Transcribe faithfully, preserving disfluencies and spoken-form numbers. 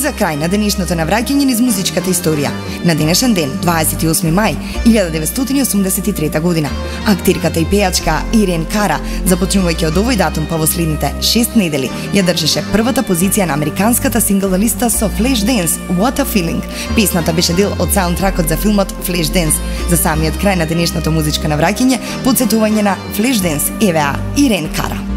за крај на денешното навраќање низ музичката историја. На денешен ден, дваесет и осми мај илјада деветстотини и осумдесет и трета година, актирката и пејачка Ирен Кара, започнувајќи од овој датум па во следните шест недели, ја држеше првата позиција на американската сингл листа со Flashdance What a Feeling. Песната беше дел од саундтракот за филмот Flashdance. За самиот крај на денешното музичко навраќање, подсетување на Flashdance, еве Ирен Кара.